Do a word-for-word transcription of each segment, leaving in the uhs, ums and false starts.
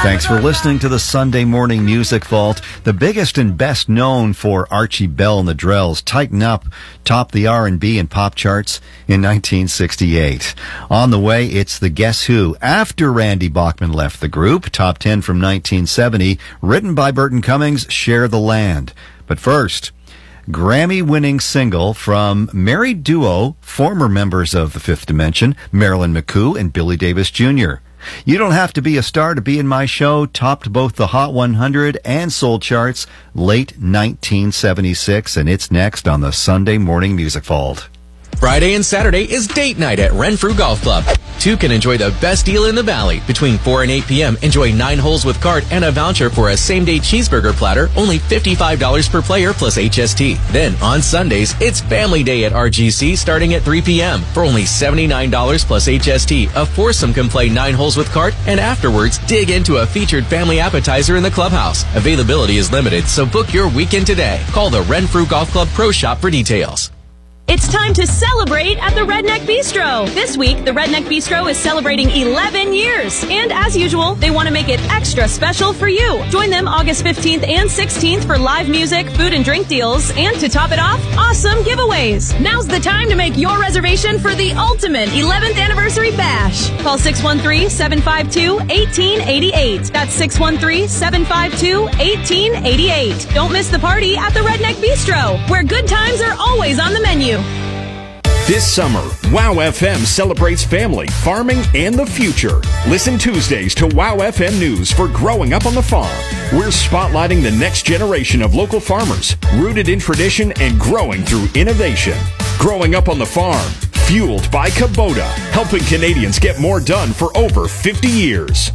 Thanks for listening to the Sunday Morning Music Vault. The biggest and best known for Archie Bell and the Drells, Tighten Up topped the R and B and pop charts in nineteen sixty-eight. On the way, it's the Guess Who. After Randy Bachman left the group, top ten from nineteen seventy, written by Burton Cummings, Share the Land. But first, Grammy-winning single from married duo, former members of the Fifth Dimension, Marilyn McCoo and Billy Davis Junior You Don't Have to Be a Star to Be in My Show topped both the Hot one hundred and Soul charts late nineteen seventy-six, and it's next on the Sunday Morning Music Vault. Friday and Saturday is date night at Renfrew Golf Club. Two can enjoy the best deal in the valley. Between four and eight p.m., enjoy nine holes with cart and a voucher for a same-day cheeseburger platter, only fifty-five dollars per player plus H S T. Then, on Sundays, it's Family Day at R G C starting at three p.m. For only seventy-nine dollars plus H S T, a foursome can play nine holes with cart, and afterwards, dig into a featured family appetizer in the clubhouse. Availability is limited, so book your weekend today. Call the Renfrew Golf Club Pro Shop for details. It's time to celebrate at the Redneck Bistro. This week, the Redneck Bistro is celebrating eleven years. And as usual, they want to make it extra special for you. Join them August fifteenth and sixteenth for live music, food and drink deals, and to top it off, awesome giveaways. Now's the time to make your reservation for the ultimate eleventh anniversary bash. Call six one three, seven five two, one eight eight eight. That's six one three, seven five two, one eight eight eight. Don't miss the party at the Redneck Bistro, where good times are always on the menu. This summer, Wow F M celebrates family, farming, and the future. Listen Tuesdays to Wow F M News for Growing Up on the Farm. We're spotlighting the next generation of local farmers, rooted in tradition and growing through innovation. Growing Up on the Farm, fueled by Kubota, helping Canadians get more done for over fifty years.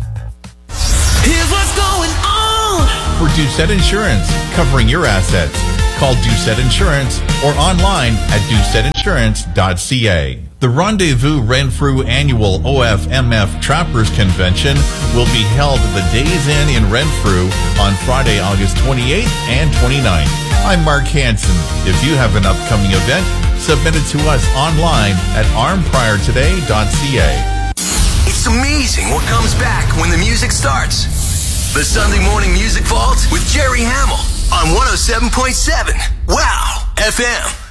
Here's what's going on for Doucette Insurance, covering your assets. Call Doucette Insurance or online at doucette insurance dot c a. The Rendezvous Renfrew Annual O F M F Trappers Convention will be held at the Days Inn in Renfrew on Friday, August twenty-eighth and twenty-ninth. I'm Mark Hansen. If you have an upcoming event, submit it to us online at arm prior today dot c a. It's amazing what comes back when the music starts. The Sunday Morning Music Vault with Jerry Hamill on one oh seven point seven Wow F M.